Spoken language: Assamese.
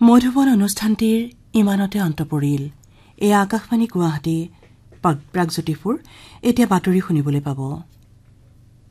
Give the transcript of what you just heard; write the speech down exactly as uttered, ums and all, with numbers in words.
মধুবন অনুষ্ঠানটিৰ ইমানতে অন্ত পৰিল। এই আকাশবাণী গুৱাহাটী প্ৰাগজ্যোতিপুৰ। এতিয়া বাতৰি শুনিবলৈ পাব।